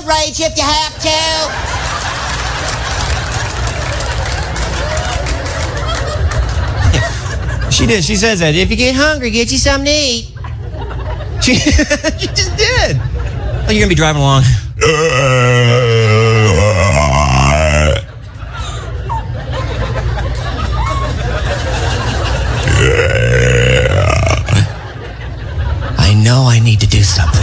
rage if you have to. She did. She says that. If you get hungry, get you something to eat. She just did. Oh, you're going to be driving along. I know I need to do something.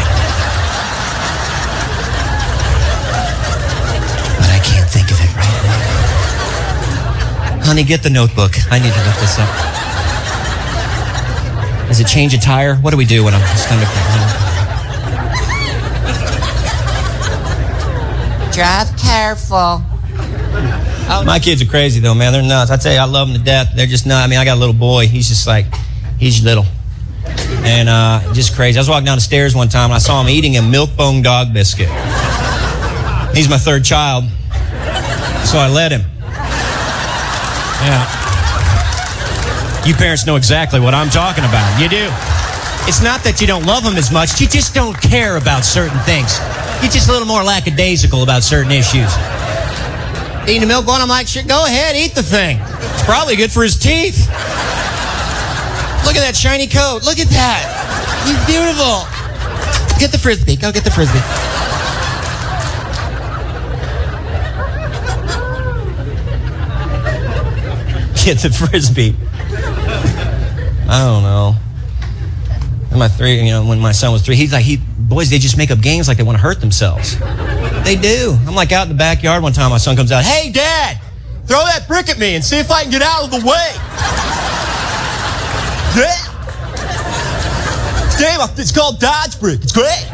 But I can't think of it right now. Honey, get the notebook. I need to look this up. Does it change a tire? What do we do when I'm stomach? Drive careful. Oh, my kids are crazy though, man. They're nuts. I tell you, I love them to death. They're just nuts. I mean, I got a little boy. He's just like, he's little. And just crazy. I was walking down the stairs one time and I saw him eating a Milk-Bone dog biscuit. He's my third child. So I let him. Yeah. You parents know exactly what I'm talking about. You do. It's not that you don't love them as much. You just don't care about certain things. You're just a little more lackadaisical about certain issues. Eating a milk bone, I'm like, shit, go ahead, eat the thing. It's probably good for his teeth. Look at that shiny coat. Look at that. He's beautiful. Get the Frisbee. Go get the Frisbee. Get the Frisbee. I don't know. When my son was 3, he's like, boys, they just make up games like they want to hurt themselves. They do. I'm like out in the backyard one time, my son comes out, hey, Dad, throw that brick at me and see if I can get out of the way. Yeah. It's called Dodge Brick. It's great.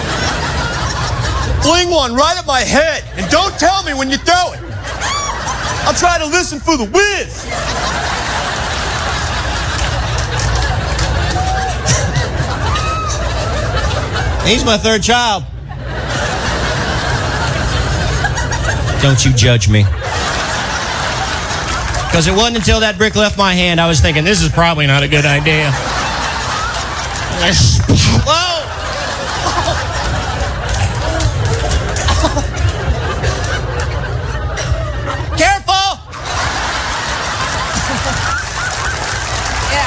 Fling one right at my head and don't tell me when you throw it. I'll try to listen for the whiz. He's my third child. Don't you judge me. Because it wasn't until that brick left my hand I was thinking, this is probably not a good idea. Whoa! Careful! Yeah.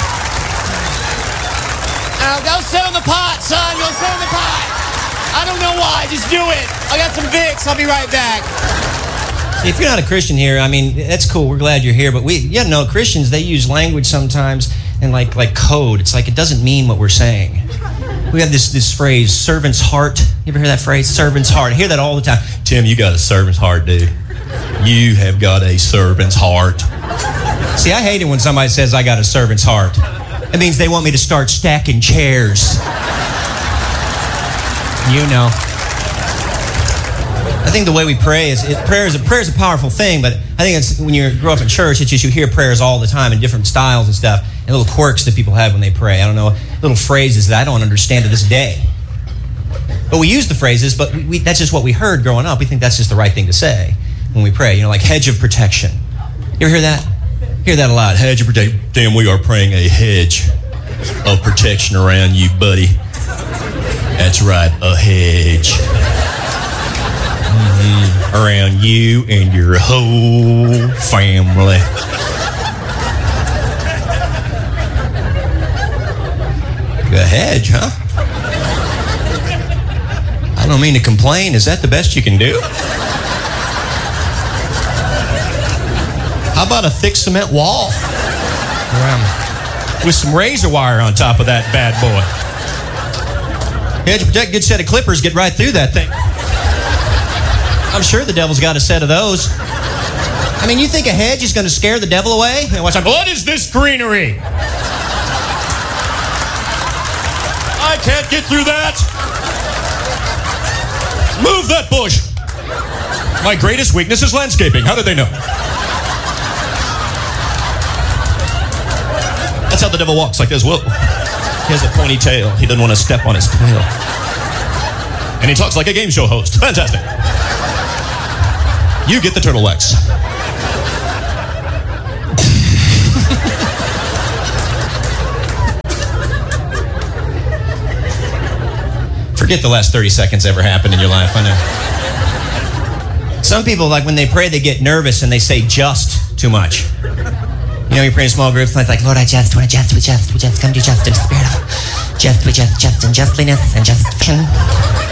Now go sit on the pot, son. Go sit on the pot. I don't know why. Just do it. I got some Vicks. I'll be right back. See, if you're not a Christian here, I mean, that's cool. We're glad you're here. But Christians, they use language sometimes and like code. It's like it doesn't mean what we're saying. We have this phrase, servant's heart. You ever hear that phrase, servant's heart? I hear that all the time. Tim, you got a servant's heart, dude. You have got a servant's heart. See, I hate it when somebody says I got a servant's heart. It means they want me to start stacking chairs. You know. I think the way we pray prayer is a powerful thing, but I think it's when you grow up in church, it's just you hear prayers all the time in different styles and stuff, and little quirks that people have when they pray. I don't know, little phrases that I don't understand to this day. But we use the phrases, but that's just what we heard growing up. We think that's just the right thing to say when we pray. Like hedge of protection. You ever hear that? Hear that a lot. Hedge of protection. Damn, we are praying a hedge of protection around you, buddy. That's right, a hedge. Around you and your whole family. A hedge, huh? I don't mean to complain. Is that the best you can do? How about a thick cement wall? With some razor wire on top of that bad boy. Hedge to protect, good set of clippers, get right through that thing. I'm sure the devil's got a set of those. I mean, you think a hedge is going to scare the devil away? What is this greenery? I can't get through that. Move that bush. My greatest weakness is landscaping. How did they know? That's how the devil walks, like this. Whoa. He has a pointy tail. He doesn't want to step on his tail. And he talks like a game show host. Fantastic. You get the turtle wax. Forget the last 30 seconds ever happened in your life, I know. Some people, like when they pray, they get nervous and they say just too much. You know, you're praying in small groups, and it's like, Lord, I just want to we just come to just in the spirit of just and justliness and justification.